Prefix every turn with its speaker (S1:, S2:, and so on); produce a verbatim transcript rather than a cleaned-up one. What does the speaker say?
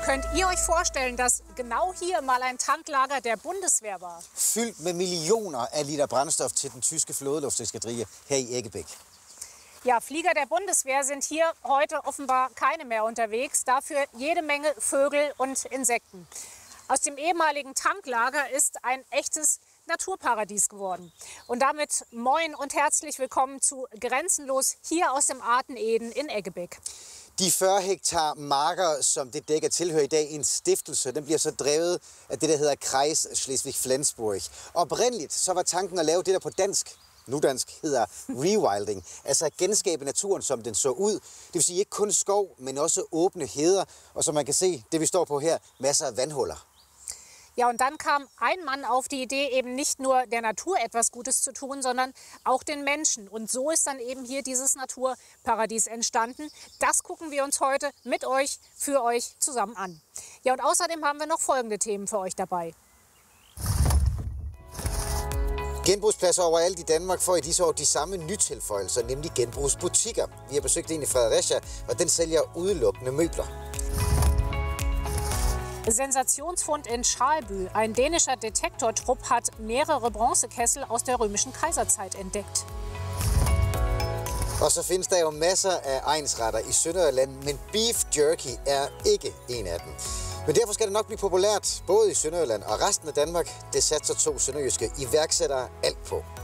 S1: Könnt ihr euch vorstellen, dass genau hier mal ein Tanklager der Bundeswehr war?
S2: Fyldt med millioner af liter brændstof til den tyske flådelufteskadrille her i Eggebæk.
S1: Ja, Flieger der Bundeswehr sind hier heute offenbar keine mehr unterwegs. Dafür jede Menge Vögel und Insekten. Aus dem ehemaligen Tanklager ist ein echtes Naturparadies geworden. Und damit moin und herzlich willkommen zu Grenzenlos hier aus dem Arten Eden in Eggebæk.
S2: De fyrre hektar marker, som det dækker, tilhører i dag en stiftelse. Den bliver så drevet af det, der hedder Kreis Slesvig-Flensburg. Oprindeligt så var tanken at lave det, der på dansk, nudansk, hedder rewilding. Altså at genskabe naturen, som den så ud. Det vil sige ikke kun skov, men også åbne heder. Og som man kan se, det vi står på her, masser af vandhuller.
S1: Ja, und dann kam ein Mann auf die Idee, eben nicht nur der Natur etwas Gutes zu tun, sondern auch den Menschen. Und so ist dann eben hier dieses Naturparadies entstanden. Das gucken wir uns heute mit euch, für euch zusammen an. Ja, und außerdem haben wir noch folgende Themen für euch dabei.
S2: Genbrugspladser overalt i Danmark får i disse år de samme nytilføjelser, nemlig genbrugsbutikker. Vi har besøgt en i Fredericia, og den sælger udelukkende møbler.
S1: Sensationsfund in Schalbühl. Ein dänischer Detektortrupp hat mehrere Bronzekessel aus der römischen Kaiserzeit entdeckt.
S2: Og så findes der jo masser af egnsretter i Sønderjylland, men beef jerky er ikke en af dem. Men derfor skal det nok blive populært, både i Sønderjylland og resten af Danmark. Det satser to sønderjyske iværksættere alt på.